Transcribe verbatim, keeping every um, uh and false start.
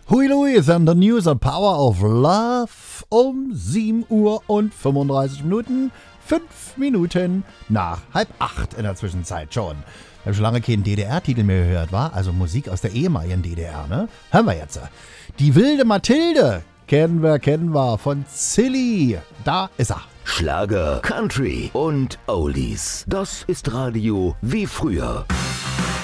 Hui Louis and the News and Power of Love um sieben Uhr und fünfunddreißig Minuten, fünf Minuten nach halb acht in der Zwischenzeit schon. Wir haben schon lange keinen D D R-Titel mehr gehört, war? Also Musik aus der ehemaligen D D R, ne? Hören wir jetzt. Die wilde Mathilde, kennen wir, kennen wir, von Silly. Da ist er. Schlager, Country und Oldies. Das ist Radio wie früher.